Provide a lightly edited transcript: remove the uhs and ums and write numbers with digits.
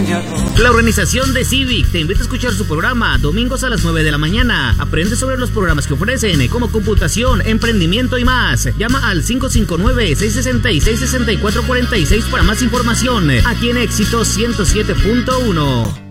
soñador. La organización de Civic te invita a escuchar su programa domingos a las 9 de la mañana. Aprende sobre los programas que ofrecen, como computación, emprendimiento y más. Llama al 559-666-6446 para más información. Aquí en Éxito 107.1.